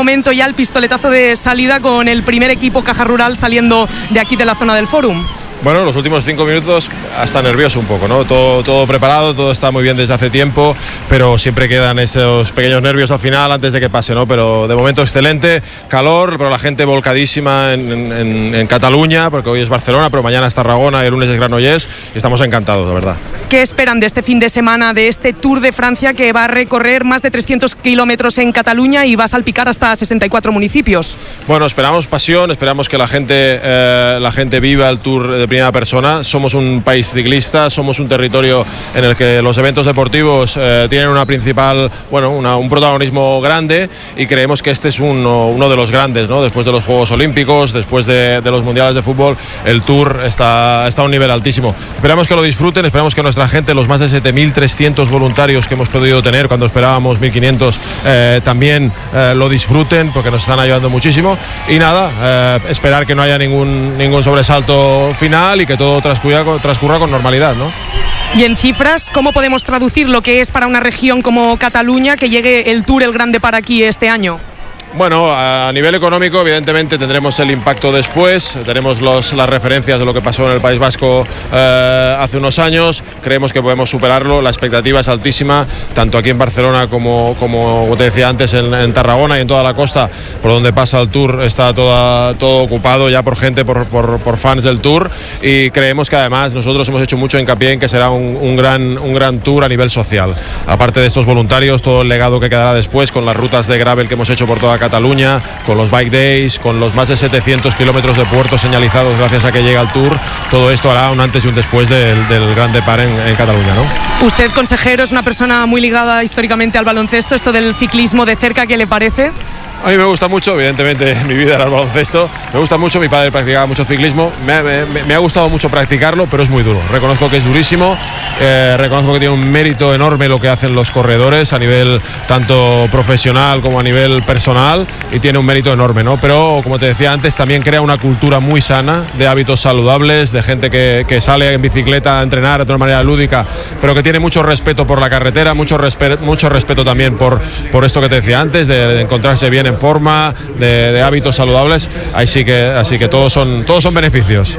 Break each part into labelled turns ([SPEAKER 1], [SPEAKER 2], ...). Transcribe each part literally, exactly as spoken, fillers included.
[SPEAKER 1] momento ya el pistoletazo de salida con el primer equipo Caja Rural saliendo de aquí de la zona del Fórum.
[SPEAKER 2] Bueno, los últimos cinco minutos hasta nervioso un poco, ¿no? Todo, todo preparado, todo está muy bien desde hace tiempo, pero siempre quedan esos pequeños nervios al final antes de que pase, ¿no? Pero de momento excelente, calor, pero la gente volcadísima en, en, en Cataluña, porque hoy es Barcelona, pero mañana es Tarragona y el lunes es Granollers, y estamos encantados, de verdad.
[SPEAKER 1] ¿Qué esperan de este fin de semana, de este Tour de Francia que va a recorrer más de trescientos kilómetros en Cataluña y va a salpicar hasta sesenta y cuatro municipios?
[SPEAKER 2] Bueno, esperamos pasión, esperamos que la gente, eh, la gente viva el Tour de primera persona. Somos un país ciclista, somos un territorio en el que los eventos deportivos eh, tienen una principal, bueno, una, un protagonismo grande, y creemos que este es uno, uno de los grandes, ¿no? Después de los Juegos Olímpicos, después de, de los Mundiales de Fútbol, el Tour está, está a un nivel altísimo. Esperamos que lo disfruten, esperamos que nuestra gente, los más de siete mil trescientos voluntarios que hemos podido tener cuando esperábamos mil quinientos, eh, también eh, lo disfruten, porque nos están ayudando muchísimo. Y nada, eh, esperar que no haya ningún, ningún sobresalto final y que todo transcurra, transcurra con normalidad, ¿no?
[SPEAKER 1] Y en cifras, ¿cómo podemos traducir lo que es para una región como Cataluña que llegue el Tour el Grande para aquí este año?
[SPEAKER 2] Bueno, a nivel económico, evidentemente tendremos el impacto después, tenemos los, las referencias de lo que pasó en el País Vasco eh, hace unos años, creemos que podemos superarlo, la expectativa es altísima, tanto aquí en Barcelona como, como te decía antes, en, en Tarragona y en toda la costa, por donde pasa el Tour, está toda, todo ocupado ya por gente, por, por, por fans del Tour, y creemos que además nosotros hemos hecho mucho hincapié en que será un, un, gran, un gran Tour a nivel social. Aparte de estos voluntarios, todo el legado que quedará después con las rutas de gravel que hemos hecho por toda Cataluña, con los Bike Days, con los más de setecientos kilómetros de puertos señalizados gracias a que llega el Tour, todo esto hará un antes y un después del, del Gran Depart en, en Cataluña, ¿no?
[SPEAKER 1] Usted, consejero, es una persona muy ligada históricamente al baloncesto, esto del ciclismo de cerca, ¿qué le parece?
[SPEAKER 2] A mí me gusta mucho, evidentemente mi vida era el baloncesto, me gusta mucho, mi padre practicaba mucho ciclismo, me, me, me ha gustado mucho practicarlo, pero es muy duro, reconozco que es durísimo, eh, reconozco que tiene un mérito enorme lo que hacen los corredores a nivel tanto profesional como a nivel personal, y tiene un mérito enorme, ¿no? Pero como te decía antes, también crea una cultura muy sana de hábitos saludables, de gente que, que sale en bicicleta a entrenar de una manera lúdica, pero que tiene mucho respeto por la carretera, mucho, respe mucho respeto también por, por esto que te decía antes, de, de encontrarse bien en forma, de, de hábitos saludables, así que, así que todos son, todos son beneficios.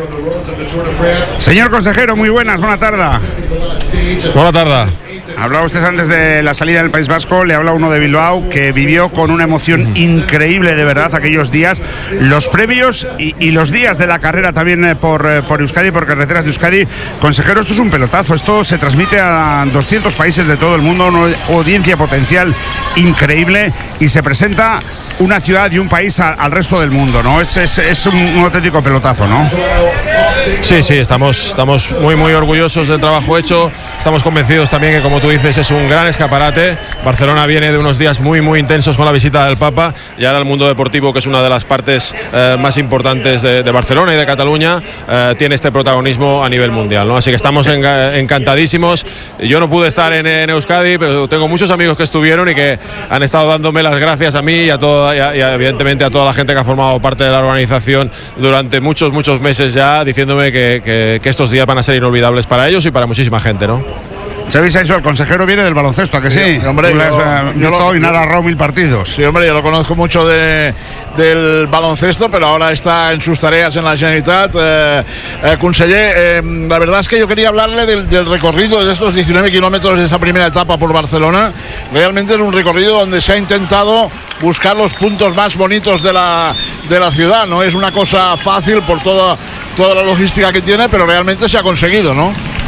[SPEAKER 3] Señor consejero, muy buenas, buena tarde.
[SPEAKER 2] Buena tarde.
[SPEAKER 3] Hablaba usted antes de la salida del País Vasco, le habla uno de Bilbao que vivió con una emoción increíble de verdad aquellos días, los previos y, y los días de la carrera también eh, por, eh, por Euskadi, por carreteras de Euskadi. Consejero, esto es un pelotazo, esto se transmite a doscientos países de todo el mundo, una audiencia potencial increíble, y se presenta una ciudad y un país a, al resto del mundo, ¿no? Es, es, es un, un auténtico pelotazo, ¿no?
[SPEAKER 2] Sí, sí, estamos, estamos muy, muy orgullosos del trabajo hecho. Estamos convencidos también que, como tú dices, es un gran escaparate. Barcelona viene de unos días muy, muy intensos con la visita del Papa, y ahora el mundo deportivo, que es una de las partes eh, más importantes de, de Barcelona y de Cataluña, eh, tiene este protagonismo a nivel mundial, ¿no? Así que estamos en, encantadísimos. Yo no pude estar en, en Euskadi, pero tengo muchos amigos que estuvieron y que han estado dándome las gracias a mí y a todo. Y, y evidentemente a toda la gente que ha formado parte de la organización durante muchos, muchos meses ya, diciéndome que, que, que estos días van a ser inolvidables para ellos y para muchísima gente, ¿no?
[SPEAKER 3] Xavi Sainz, el consejero, viene del baloncesto, ¿a que sí?
[SPEAKER 4] Sí, hombre,
[SPEAKER 3] Tú
[SPEAKER 4] yo,
[SPEAKER 3] le has visto y narrado mil partidos.
[SPEAKER 4] Sí, hombre, yo lo conozco mucho de, del baloncesto, pero ahora está en sus tareas en la Generalitat. Eh, eh, conseller, eh, la verdad es que yo quería hablarle del, del recorrido de estos diecinueve kilómetros de esta primera etapa por Barcelona. Realmente es un recorrido donde se ha intentado buscar los puntos más bonitos de la, de la ciudad. No es una cosa fácil por toda, toda la logística que tiene, pero realmente se ha conseguido, ¿no?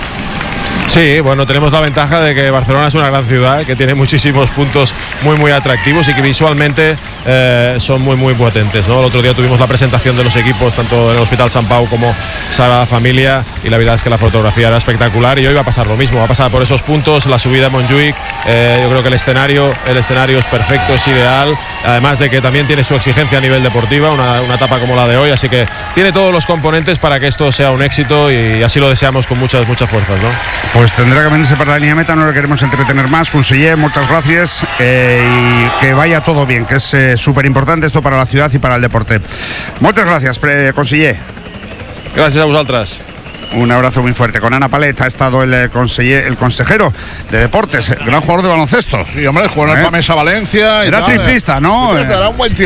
[SPEAKER 2] Sí, bueno, tenemos la ventaja de que Barcelona es una gran ciudad, que tiene muchísimos puntos muy, muy atractivos y que visualmente eh, son muy, muy potentes, ¿no? El otro día tuvimos la presentación de los equipos, tanto en el Hospital Sant Pau como Sagrada Familia, y la verdad es que la fotografía era espectacular, y hoy va a pasar lo mismo, va a pasar por esos puntos, la subida a Montjuïc. Eh, yo creo que el escenario, el escenario es perfecto, es ideal, además de que también tiene su exigencia a nivel deportiva, una, una etapa como la de hoy, así que tiene todos los componentes para que esto sea un éxito, y así lo deseamos con muchas, muchas fuerzas, ¿no?
[SPEAKER 3] Pues tendrá que venirse para la línea meta, no le queremos entretener más. Conseller, muchas gracias, eh, y que vaya todo bien, que es eh, súper importante esto para la ciudad y para el deporte. Muchas gracias, conseller.
[SPEAKER 2] Gracias a vosotras.
[SPEAKER 3] Un abrazo muy fuerte. Con Ana Palet ha estado el, eh, conseller, el consejero de deportes, gran jugador de baloncesto.
[SPEAKER 4] Sí, hombre, jugó en el
[SPEAKER 3] ¿Eh?
[SPEAKER 4] Pamesa Valencia. Y
[SPEAKER 3] era
[SPEAKER 4] tal,
[SPEAKER 3] triplista, ¿no?
[SPEAKER 4] Era un buen tiro.